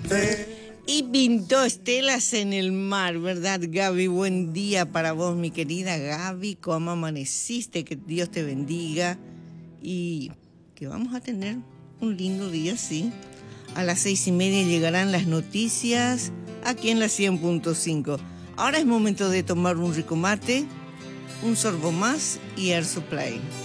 Y pintó estelas en el mar, ¿verdad, Gaby? Buen día para vos, mi querida Gaby. ¿Cómo amaneciste? Que Dios te bendiga. Y que vamos a tener un lindo día, sí. A las 6:30 llegarán las noticias aquí en la 100.5. Ahora es momento de tomar un rico mate, un sorbo más y Air Supply.